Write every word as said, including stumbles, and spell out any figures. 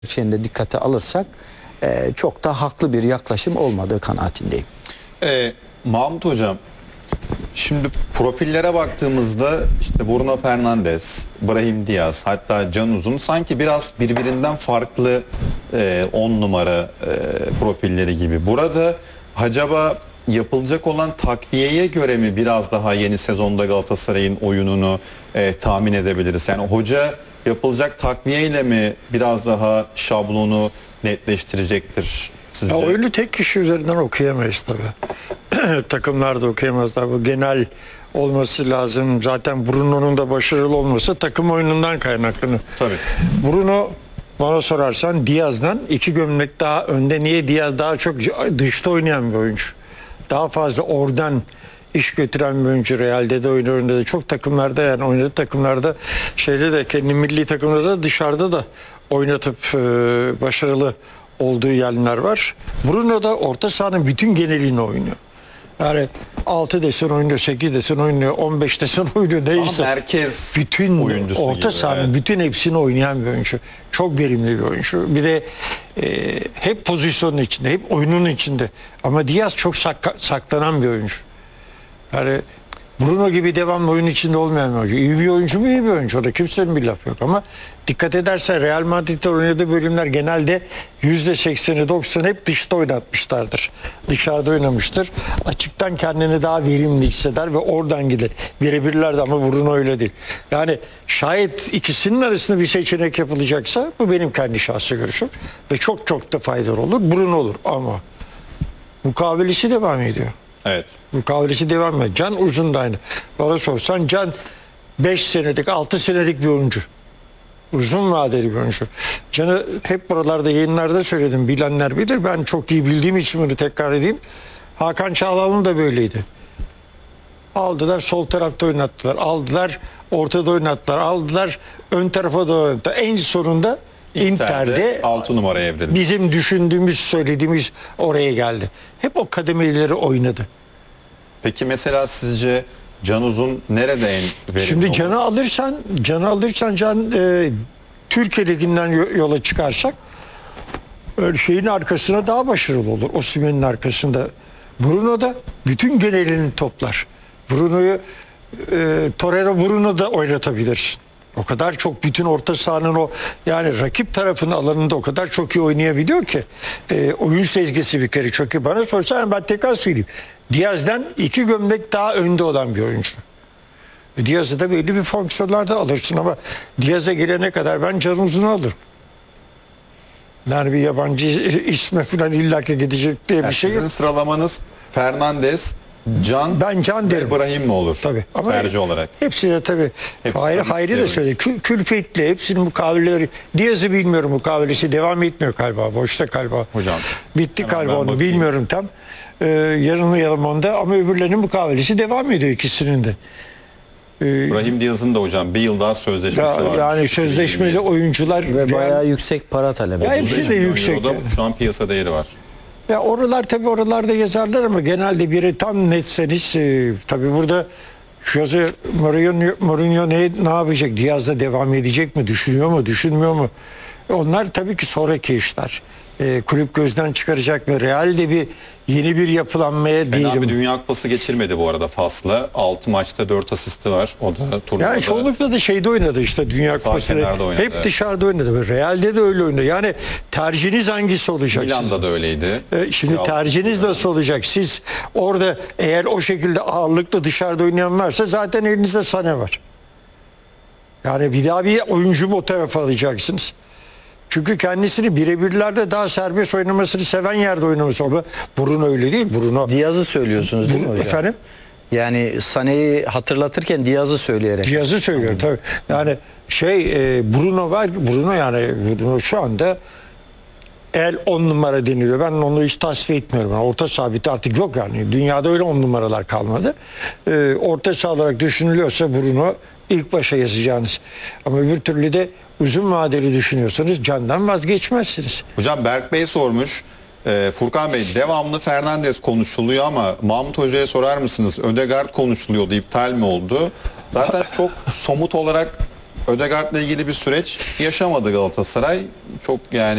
ölçeğinde dikkate alırsak e, çok da haklı bir yaklaşım olmadığı kanaatindeyim. Ee, Mahmut Hocam, şimdi profillere baktığımızda işte Bruno Fernandes, Brahim Diaz, hatta Can Uzun sanki biraz birbirinden farklı on numara e, profilleri gibi. Burada acaba yapılacak olan takviyeye göre mi biraz daha yeni sezonda Galatasaray'ın oyununu e, tahmin edebiliriz? Yani hoca yapılacak takviyeyle mi biraz daha şablonu netleştirecektir sizce? Ya oyunu tek kişi üzerinden okuyamayız tabii. Takımlar da okuyamazlar. Bu genel olması lazım. Zaten Bruno'nun da başarılı olması takım oyunundan kaynaklanıyor. Tabii. Bruno bana sorarsan Diaz'dan iki gömlek daha önde. Niye? Diaz daha çok dışta oynayan bir oyuncu. Daha fazla oradan iş götüren bir oyuncu. Real'de de oynuyor. De çok takımlarda, yani oynadığı takımlarda, şeyde de, kendi milli takımlarda da, dışarıda da oynatıp e, başarılı olduğu yerler var. Bruno da orta sahanın bütün genelini oynuyor. Yani altı desen oynuyor, sekiz desen oynuyor, on beş desen oynuyor, neyse. Merkez bütün oyuncusu orta gibi, sahanın evet. bütün hepsini oynayan bir oyuncu. Çok verimli bir oyuncu. Bir de e, hep pozisyonun içinde, hep oyunun içinde. Ama Diaz çok sak saklanan bir oyuncu. Yani Bruno gibi devamlı oyun içinde olmayan bir oyuncu. İyi bir oyuncu mu? İyi bir oyuncu. Orada kimsenin bir laf yok ama dikkat edersen Real Madrid'de oynadığı bölümler genelde yüzde sekseni doksanı hep dışta oynatmışlardır. Dışarıda oynamıştır. Açıktan kendini daha verimli hisseder ve oradan gider. Birebirlerde, ama Bruno öyle değil. Yani şayet ikisinin arasında bir seçenek yapılacaksa, bu benim kendi şahsi görüşüm ve çok çok da faydalı olur. Bruno olur ama mukavelesi devam ediyor. Evet. Mukavelesi devam ediyor. Can Uzun da aynı. Bana sorsan Can beş senelik, altı senelik bir oyuncu. Uzun vadeli bir oyuncu. Can'ı hep buralarda, yayınlarda söyledim. Bilenler bilir. Ben çok iyi bildiğim için bunu tekrar edeyim. Hakan Çalhanoğlu da böyleydi. Aldılar, sol tarafta oynattılar. Aldılar, ortada oynattılar. Aldılar, ön tarafa da oynattılar. En sonunda Inter'de, Inter'de altı numaraya evrildi. bizim düşündüğümüz, söylediğimiz oraya geldi. Hep o kademeleri oynadı. Peki mesela sizce Can Uzun nerede en verimli Şimdi olur? Can'ı alırsan, Can'ı alırsan Can e, Türkiye Ligi'nden yola çıkarsak öyle şeyin arkasına daha başarılı olur. Osimhen'in arkasında. Bruno da bütün genelini toplar. Bruno'yu e, Torreira Bruno da oynatabilirsin. O kadar çok bütün orta sahanın o, yani rakip tarafının alanında o kadar çok iyi oynayabiliyor ki e, oyun sezgisi bir kere çok iyi. Bana sorsan ben tekrar söyleyeyim. Diaz'dan iki gömlek daha önde olan bir oyuncu. E, Diaz'ı da belli bir fonksiyonlarda alırsın ama Diaz'a gelene kadar ben Can Uzun'u alırım. Yani bir yabancı isme falan illaki gidecek diye Yani bir şey sizin yok. sıralamanız Fernandes, Can, Ben Can derim. Ibrahim mi olur? Tabii. Ama tercih olarak. Hepsi de tabii. Hepsi Hayri, tabii Hayri de istiyor. söyledi. Kül, külfetli. Hepsinin mukaveleleri. Diaz'ı bilmiyorum, mukavelesi devam etmiyor galiba. Boşta galiba. Hocam, Bitti hemen galiba, ben onu bakayım. bilmiyorum tam. Ee, yanılmayalım onda ama öbürlerinin mukavelesi devam ediyor, ikisinin de. Brahim Diaz'ın da hocam bir yıl daha sözleşmesi Ya, var. yani sözleşmeli oyuncular Ve Real- bayağı yüksek para talep Ya ediyor. hepsi de yüksek. Şu an piyasa değeri var. Ya oralar tabii, oralarda yazarlar ama genelde biri tam netseniz e, tabii burada Jose Mourinho, Mourinho ne, ne yapacak? Diaz'da devam edecek mi? Düşünüyor mu? Düşünmüyor mu? Onlar tabii ki sonraki işler. E, kulüp gözden çıkaracak mı? Real'de bir yeni bir yapılanmaya Fena değilim. bir Dünya Kupası geçirmedi bu arada Fas'la. altı maçta dört asisti var. O da turnuvada. Yani çoğunlukla da şeyde oynadı işte, Dünya Sağ Kupası'nda. kenarda oynadı, Hep evet. dışarıda oynadı. Real'de de öyle oynadı. Yani tercihiniz hangisi olacak? Milan'da sizin? da öyleydi. E, Şimdi Ya, tercihiniz nasıl olacak? Siz orada eğer o şekilde ağırlıklı dışarıda oynayan varsa zaten elinizde Sané var. Yani bir daha bir oyuncu mu o tarafa alacaksınız? Çünkü kendisini birebirlerde daha serbest oynamasını seven yerde oynaması. Ama Bruno öyle değil. Bruno. Diaz'ı söylüyorsunuz değil mi hocam? Efendim? Yani Sané'yi hatırlatırken Diaz'ı söyleyerek. Diaz'ı söylüyor tabii. Yani şey e, Bruno var. Bruno yani Bruno şu anda el on numara deniliyor. Ben onu hiç tasfiye etmiyorum. Yani orta sabiti artık yok yani. Dünyada öyle on numaralar kalmadı. E, orta saha olarak düşünülüyorsa Bruno ilk başa yazacağınız. Ama öbür türlü de uzun vadeli düşünüyorsanız Can'dan vazgeçmezsiniz. Hocam Berk Bey sormuş. Ee, Furkan Bey, devamlı Fernandes konuşuluyor ama Mahmut Hoca'ya sorar mısınız? Ödegaard konuşuluyordu, iptal mi oldu? Zaten çok somut olarak Ödegaard'la ilgili bir süreç yaşamadı Galatasaray. Çok yani